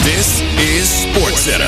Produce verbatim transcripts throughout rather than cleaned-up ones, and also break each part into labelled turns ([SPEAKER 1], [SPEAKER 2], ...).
[SPEAKER 1] This is SportsCenter.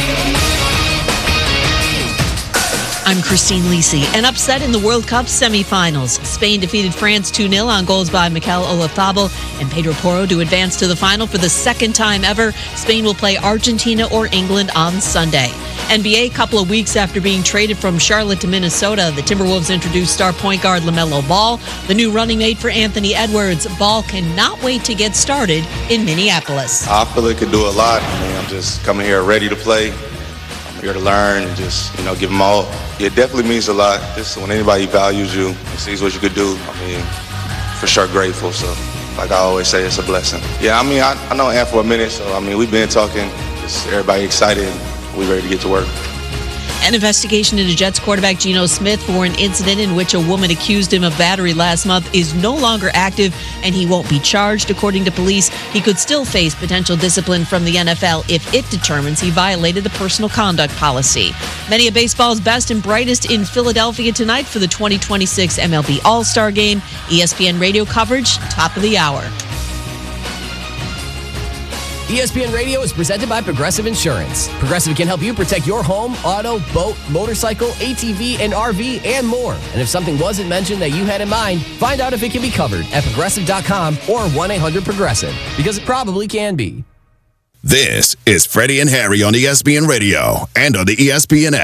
[SPEAKER 2] I'm Christine Lisi. An upset in the World Cup semifinals. Spain defeated France two nil on goals by Mikel Oyarzabal and Pedro Porro to advance to the final for the second time ever. Spain will play Argentina or England on Sunday. N B A, couple of weeks after being traded from Charlotte to Minnesota, the Timberwolves introduced star point guard LaMelo Ball, the new running mate for Anthony Edwards. Ball cannot wait to get started in Minneapolis.
[SPEAKER 3] I feel it could do a lot. I mean, I'm just coming here ready to play. I'm here to learn and just, you know, give them all. It definitely means a lot. Just when anybody values you and sees what you could do, I mean, for sure grateful. So, like I always say, it's a blessing. Yeah, I mean, I, I know Ant for a minute, so, I mean, we've been talking. Just everybody excited. We ready to get to work.
[SPEAKER 2] An investigation into Jets quarterback Geno Smith for an incident in which a woman accused him of battery last month is no longer active, and he won't be charged. According to police, he could still face potential discipline from the N F L if it determines he violated the personal conduct policy. Many of baseball's best and brightest in Philadelphia tonight for the twenty twenty-six M L B All-Star Game. E S P N radio coverage, top of the hour.
[SPEAKER 4] E S P N Radio is presented by Progressive Insurance. Progressive can help you protect your home, auto, boat, motorcycle, A T V, and R V, and more. And if something wasn't mentioned that you had in mind, find out if it can be covered at progressive dot com or one eight hundred progressive, because it probably can be.
[SPEAKER 1] This is Freddie and Harry on E S P N Radio and on the E S P N app.